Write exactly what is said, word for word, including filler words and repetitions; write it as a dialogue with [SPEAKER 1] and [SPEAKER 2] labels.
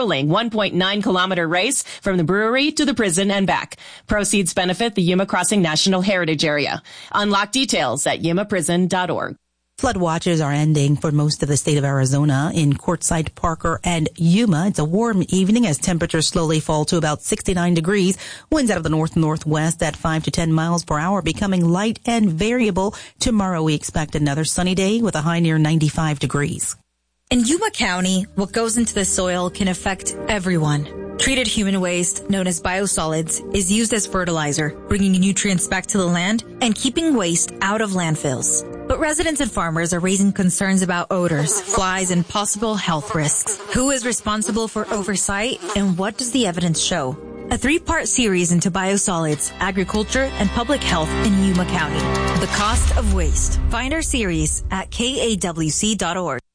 [SPEAKER 1] thrilling one point nine kilometer race from the brewery to the prison and back. Proceeds benefit the Yuma Crossing National Heritage Area. Unlock details at yuma prison dot org.
[SPEAKER 2] Flood watches are ending for most of the state of Arizona in Quartzsite, Parker, and Yuma. It's a warm evening as temperatures slowly fall to about sixty-nine degrees. Winds out of the north-northwest at five to ten miles per hour, becoming light and variable. Tomorrow we expect another sunny day with a high near ninety-five degrees.
[SPEAKER 3] In Yuma County, what goes into the soil can affect everyone. Treated human waste, known as biosolids, is used as fertilizer, bringing nutrients back to the land and keeping waste out of landfills. But residents and farmers are raising concerns about odors, flies, and possible health risks. Who is responsible for oversight, and what does the evidence show? A three-part series into biosolids, agriculture, and public health in Yuma County. The Cost of Waste. Find our series at K A W C dot org.